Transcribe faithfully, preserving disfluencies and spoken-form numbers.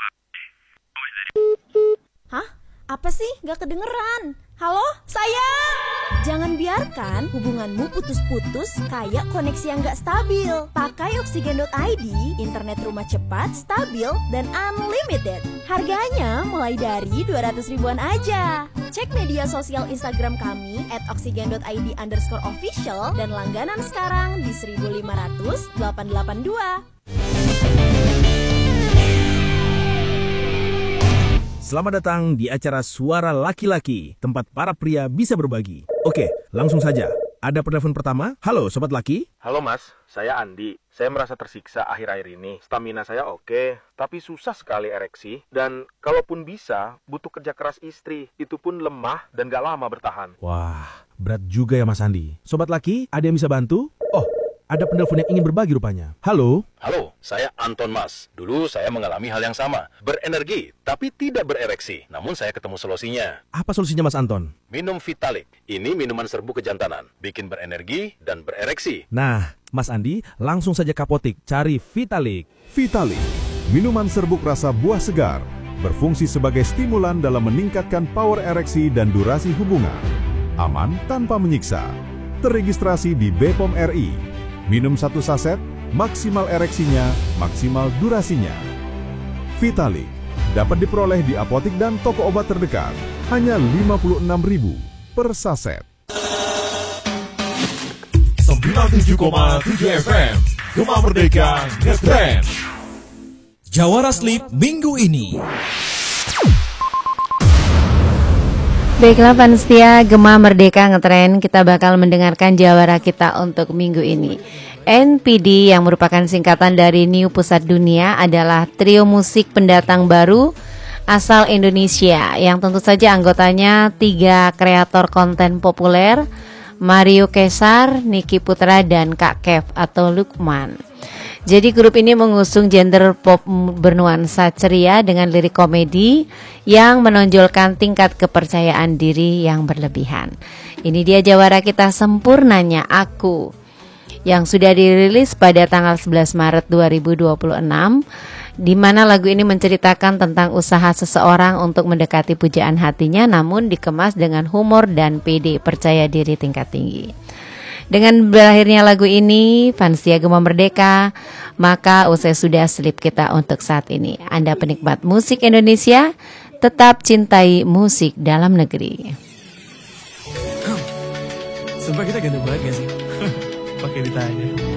Hah? Apa sih? Gak kedengeran. Halo, sayang! Jangan biarkan hubunganmu putus-putus kayak koneksi yang gak stabil. Pakai Oksigen dot I D, internet rumah cepat, stabil, dan unlimited. Harganya mulai dari dua ratus ribuan aja. Cek media sosial Instagram kami at oksigen dot I D underscore official dan langganan sekarang di seribu lima ratus delapan delapan dua. Selamat datang di acara Suara Laki-Laki, tempat para pria bisa berbagi. Oke, langsung saja. Ada penelpon pertama. Halo, Sobat Laki. Halo Mas, saya Andi. Saya merasa tersiksa akhir-akhir ini. Stamina saya oke, tapi susah sekali ereksi. Dan kalaupun bisa, butuh kerja keras istri. Itu pun lemah dan gak lama bertahan. Wah, berat juga ya Mas Andi. Sobat Laki, ada yang bisa bantu? Oh, ada penelpon yang ingin berbagi rupanya. Halo? Halo, saya Anton Mas. Dulu saya mengalami hal yang sama. Berenergi, tapi tidak berereksi. Namun saya ketemu solusinya. Apa solusinya Mas Anton? Minum Vitalik. Ini minuman serbu kejantanan. Bikin berenergi dan berereksi. Nah, Mas Andi, langsung saja ke apotik. Cari Vitalik. Vitalik, minuman serbuk rasa buah segar. Berfungsi sebagai stimulan dalam meningkatkan power ereksi dan durasi hubungan. Aman tanpa menyiksa. Terregistrasi di B P O M R I. Minum satu saset, maksimal ereksinya, maksimal durasinya. Vitalik dapat diperoleh di apotik dan toko obat terdekat. Hanya lima puluh enam ribu per saset. sembilan puluh tujuh koma tujuh F M Gema Merdeka Ngetrend. Jawara Sleep minggu ini. Baiklah fans setia Gema Merdeka Ngetrend, kita bakal mendengarkan jawara kita untuk minggu ini. N P D yang merupakan singkatan dari New Pusat Dunia adalah trio musik pendatang baru asal Indonesia yang tentu saja anggotanya tiga kreator konten populer, Mario Kaisar, Niki Putra, dan Kak Kev atau Lukman. Jadi grup ini mengusung genre pop bernuansa ceria dengan lirik komedi yang menonjolkan tingkat kepercayaan diri yang berlebihan. Ini dia jawara kita Sempurnanya Aku yang sudah dirilis pada tanggal sebelas Maret dua ribu dua puluh enam, di mana lagu ini menceritakan tentang usaha seseorang untuk mendekati pujaan hatinya namun dikemas dengan humor dan pede percaya diri tingkat tinggi. Dengan berakhirnya lagu ini, fans setia Gema Merdeka, maka usai sudah slip kita untuk saat ini. Anda penikmat musik Indonesia, tetap cintai musik dalam negeri. Sumpah kita ganteng banget gak sih? Pakai ditanya.